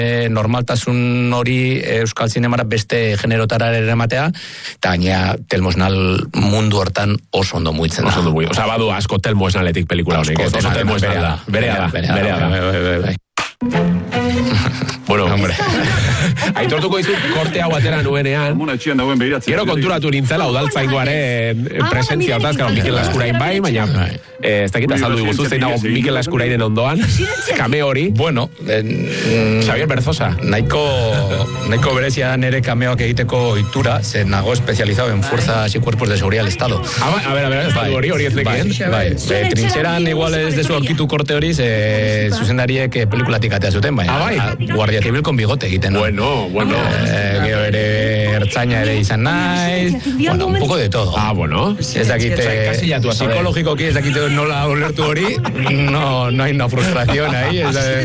normaltasun hori euskal zinemara beste generotara ere ematea, eta gainea Telmo Esnal mundu hortan oso ondo mugitzen da. Osa, badu asko Telmo Esnaletik pelikula honek. Oso Telmo Esnal da. Berea da. Bueno, hombre. Aitortuko dizut korte hau atera nuenean. Gero konturatu nintzela udaltzaingoaren presentzia hortaz, claro, Mikel Laskurain bai, baina ez dakit azaldu diguzu zein dago Mikel Laskurainen ondoan. Kameo hori. Bueno, Xavier Berzosa. Nahiko berezia nere kameoak egiteko ohitura, ze nago especializado en fuerzas y cuerpos de seguridad del Estado. A ver, ez da hori ez lekien. Bai, trincheran igual ez dezu aurkitu korte hori, zuzendariek pelikulatik atea zuten, baina Guardia Civil con bigote egiten. Bueno. Gero ere ertzaina ere izan naiz. Bueno, un poco de todo. Bueno. Ez dakite, psikologikoki ez dakite nola ulertu hori, no hay una frustración ahí.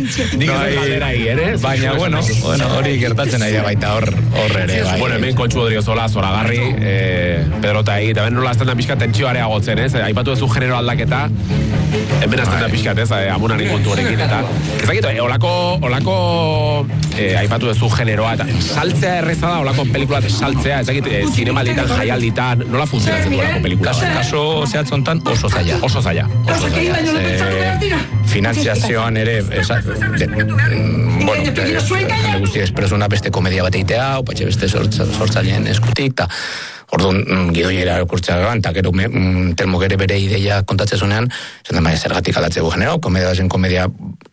Baina, bueno, hori gertatzen ari baita hor ere. Bueno, hemen Kontxu Odriozola, Zoragarri, Pedro Taegi, eta ben nola azten da pixka tentsioare agotzen, ez? Aipatu duzu genero aldaketa, hemen azten da pixkat, ez? Amunaren kontu horrekin, eta ez dakit, olako aipatu duzu generoa, eta saltzea erreza da, olako pelikula saltzea, ez dakit, zinemalditan, jaialditan, nola funtzionatzen du olako pelikula? Kaso zehatzontan oso zaila. Oso zaila. Finantziazioan ere, bueno, jende guzti espresuna beste komedia bat egitea, opatxe beste sortzaileen eskutik, eta orduan gidoiera ekurtzea gaban, eta gero Telmo gere bere ideia kontatzezunean, zergatik aldatzegu genero, komedia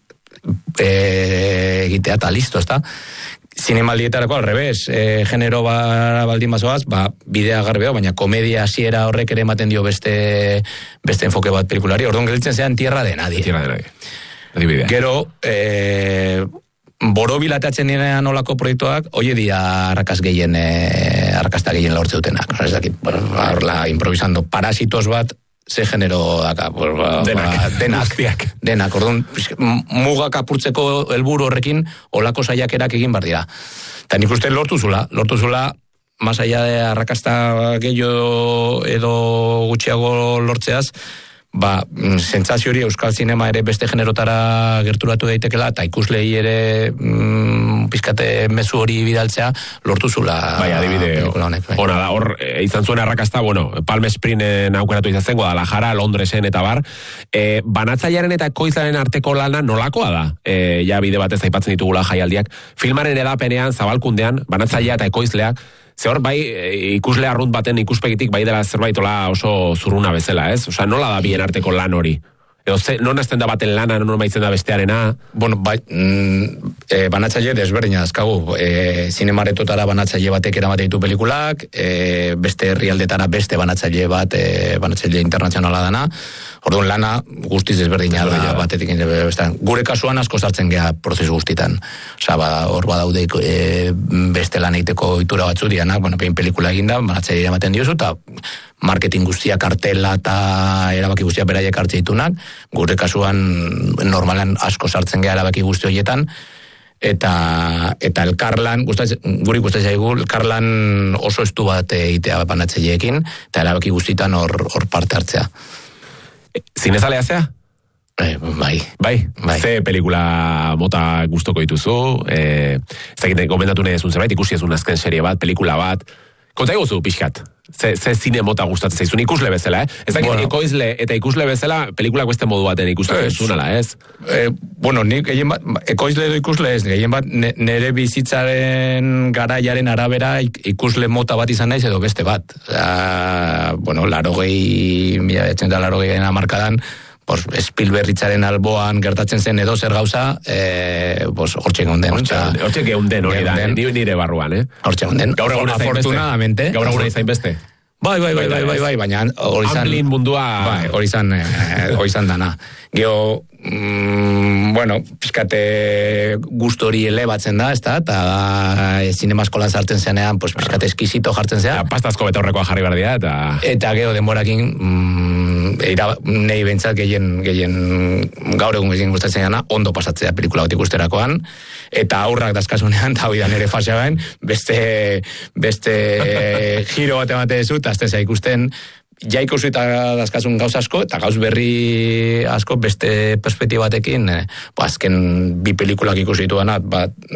egitea eta listo, ezta? Zinemaldietarako al revés, genero baldin bazoaz, bidea garbi dago, baina komedia hasiera horrek ere ematen dio beste enfoke bat pelikulari, orduan gelditzen zean Tierra de Nadie. Adibidea. Gero, borobilatatzen direnean olako proiektuak, oie dia arrakasta gehien lortze dutenak. Ez dakit, horla improvisando parasitos bat, ze genero daka, denak, orduan, mugak apurtzeko helburu horrekin, olako saiakerak egin bar dira. Eta nik uste lortu zula, más allá de arrakasta gehiago edo gutxiago lortzeaz, sentsazio hori euskal zinema ere beste generotara gerturatu daitekela, eta ikuslei ere pizkate mezu hori bidaltzea lortu zula pelikula honek. Hora da, hor izan zuen arrakasta, Palm Springen aukeratu izan zen, Guadalajara, Londresen eta bar. Banatzailearen eta ekoizlaren arteko lana nolakoa da? Ja bide batez aipatzen ditugula jaialdiak. Filmaren edapenean, zabalkundean, banatzailea eta ekoizleak, ze hor, ikusle arrunt baten ikuspegitik bai dela zerbaitola oso zurruna bezala, ez? Osa, nola da bien arteko lan hori? Edo, non azten da baten lana, non maitzen da bestearena? Bueno, banatzaile desberdina azkagu. Zinemaretotara banatzaile batek eramate ditu pelikulak, beste herrialdetara beste banatzaile bat, banatzaile internazionala dana. Orduan lana guztiz desberdina da batetik bestean. Gure kasuan asko sartzen gea prozesu guztitan. Osa, hor badaude beste lan egiteko ohitura batzu dianak, pein pelikula eginda, banatzaile ematen diozu, eta marketing guztia, kartela eta erabaki guztia beraiek hartze ditunak. Gure kasuan normalan asko sartzen gea erabaki guzti horietan, eta elkarlan, guri gustatzen zaigu, elkarlan oso estu bat egitea banatzaileekin, eta erabaki guztietan hor parte hartzea. Zinezalea zea? Bai. Ze pelikula mota gustoko dituzu, ez dakit gomendatu nahi ezun zerbait, ikusi ezun azken serie bat, pelikula bat, konta eguzu pixkat, ze zine mota gustatzen zaizun ikusle bezala, ez dakit ekoizle eta ikusle bezala pelikulak beste modu baten ikusten zunala, ez? Nik egin bat, ekoizle edo ikusle ez, egin bat nire bizitzaren garaiaren arabera ikusle mota bat izan naiz edo beste bat. 1980 hamarkadan, Spielbergitzaren alboan gertatzen zen edo zer gauza, hortxe geunden. Hortxe geunden hori da, nire barruan, Hortxe geunden, afortunadamente. Gaur aguna izain beste. Bai, baina hori izan... Amplin mundua... Bai, hori izan dana. Geo, pizkate gustu hori elebatzen da, ezta? Eta zinemaskolan sartzen zenean, pizkate eskizito jartzen zea. Pastazko betaurrekoa jarri bardia, eta... Eta gero denborakin, nahi bentsat gehien gaur egun gehien gustatzen dana, ondo pasatzea pelikula bat ikusterakoan, eta aurrak dazkasunean, eta hori da nire faseagoen, beste giro bat emate dezu, eta azten ikusten, ja ikusi eta dazkasun gauz asko, eta gauz berri asko beste perspektibatekin, azken bi pelikulak ikusi dituanak,